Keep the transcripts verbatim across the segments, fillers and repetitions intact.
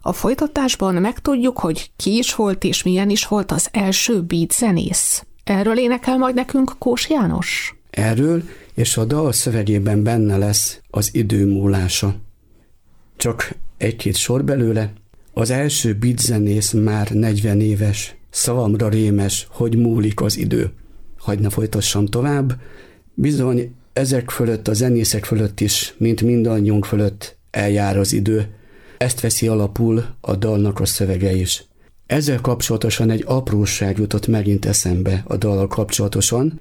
A folytatásban megtudjuk, hogy ki is volt és milyen is volt az első beat zenész. Erről énekel majd nekünk Kós János? Erről, és a dal szövegében benne lesz az idő múlása. Csak egy-két sor belőle. Az első beat zenész már negyven éves, szavamra rémes, hogy múlik az idő. Hagy ne folytassam tovább. Bizony ezek fölött, a zenészek fölött is, mint mindannyiunk fölött eljár az idő. Ezt veszi alapul a dalnak a szövege is. Ezzel kapcsolatosan egy apróság jutott megint eszembe a dallal kapcsolatosan.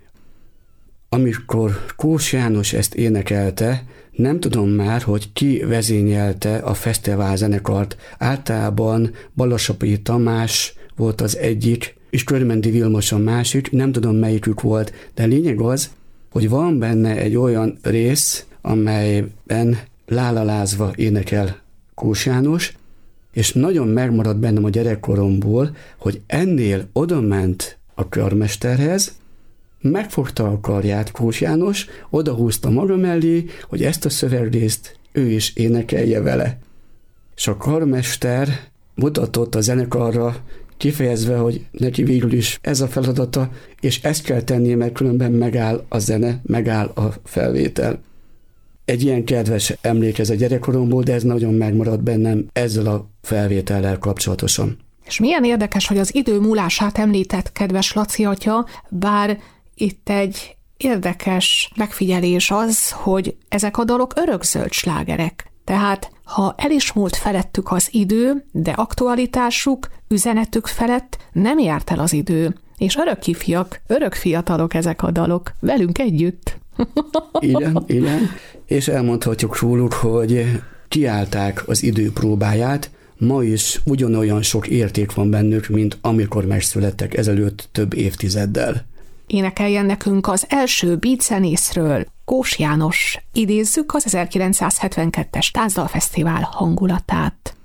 Amikor Kós János ezt énekelte, nem tudom már, hogy ki vezényelte a fesztivál zenekart. Általában Balassapi Tamás volt az egyik, és Körmendi Vilmos a másik, nem tudom melyikük volt, de lényeg az, hogy van benne egy olyan rész, amelyben lálalázva énekel Kós János, és nagyon megmaradt bennem a gyerekkoromból, hogy ennél odament a karmesterhez, megfogta a karját Kós János, odahúzta maga mellé, hogy ezt a szövegrészt ő is énekelje vele. És a karmester mutatott a zenekarra, kifejezve, hogy neki végül is ez a feladata, és ezt kell tennie, mert különben megáll a zene, megáll a felvétel. Egy ilyen kedves emlék ez a gyerekkoromból, de ez nagyon megmaradt bennem ezzel a felvétellel kapcsolatosan. És milyen érdekes, hogy az idő múlását említett kedves Laci atya, bár itt egy érdekes megfigyelés az, hogy ezek a dalok örökzöld slágerek. Tehát, ha el is múlt felettük az idő, de aktualitásuk, üzenetük felett nem járt el az idő. És örök ifjak, örök fiatalok ezek a dalok, velünk együtt. Igen, igen. És elmondhatjuk róluk, hogy kiállták az idő próbáját, ma is ugyanolyan sok érték van bennük, mint amikor megszülettek ezelőtt több évtizeddel. Énekeljen nekünk az első beat zenészről, Kós János. Idézzük az ezerkilencszázhetvenkettes Tánzdalfesztivál hangulatát.